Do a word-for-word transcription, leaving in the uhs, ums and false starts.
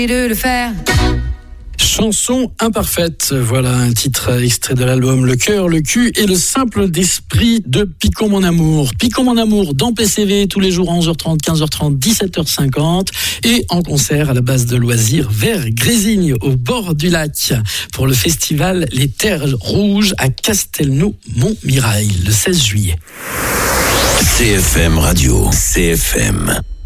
et de le faire. Chanson imparfaite, voilà un titre extrait de l'album Le cœur, le cul et le simple d'esprit de Picon mon amour. Picon mon amour dans P C V tous les jours à onze heures trente, quinze heures trente, dix-sept heures cinquante et en concert à la base de loisirs vers Grésigne au bord du lac pour le festival Les Terres Rouges à Castelnau-Montmirail le seize juillet. C F M Radio, C F M.